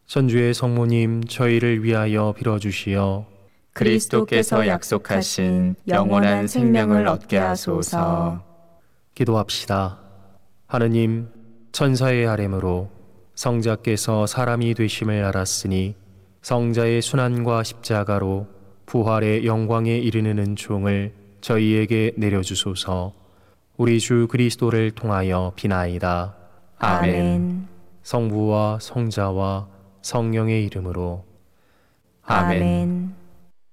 천주의 성모님, 저희를 위하여 빌어주시어 그리스도께서 약속하신 영원한 생명을 얻게 하소서. 기도합시다. 하느님, 천사의 아뢰므로 성자께서 사람이 되심을 알았으니 성자의 순환과 십자가로 부활의 영광에 이르는 은총을 저희에게 내려주소서. 우리 주 그리스도를 통하여 비나이다. 아멘. 성부와 성자와 성령의 이름으로 아멘.